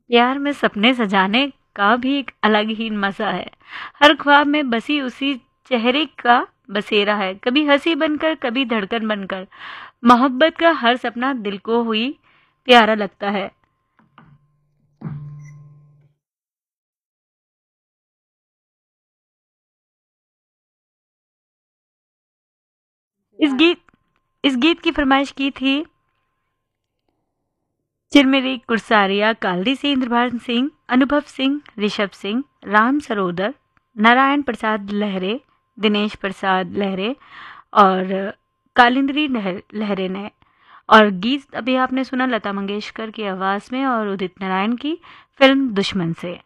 प्यार में सपने सजाने का भी एक अलग ही मजा है। हर ख्वाब में बसी उसी चेहरे का बसेरा है, कभी हंसी बनकर कभी धड़कन बनकर। मोहब्बत का हर सपना दिल को हुई प्यारा लगता है। इस गीत इस गीत की फरमाइश की थी चिरमिरी कुरसारिया कालदी से इंद्रभान सिंह, अनुभव सिंह, ऋषभ सिंह, राम सरोदर, नारायण प्रसाद लहरे, दिनेश प्रसाद लहरे और कालिंद्री लहरे ने। और गीत अभी आपने सुना लता मंगेशकर की आवाज़ में और उदित नारायण की फिल्म दुश्मन से।